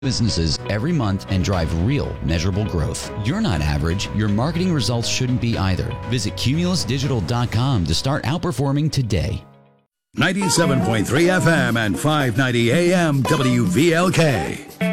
businesses every month and drive real, measurable growth. You're not average. Your marketing results shouldn't be either. Visit cumulusdigital.com to start outperforming today. 97.3 FM and 590 AM WVLK.